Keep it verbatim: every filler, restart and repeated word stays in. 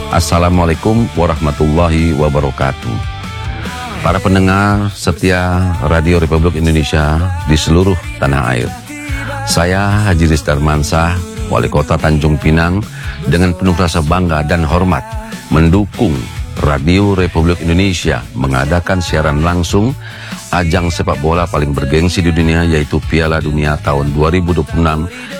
Assalamualaikum warahmatullahi wabarakatuh. Para pendengar setia Radio Republik Indonesia di seluruh tanah air, saya Haji Riz Darmansyah, Wali Kota Tanjung Pinang, dengan penuh rasa bangga dan hormat mendukung Radio Republik Indonesia mengadakan siaran langsung ajang sepak bola paling bergengsi di dunia, yaitu Piala Dunia tahun dua ribu dua puluh enam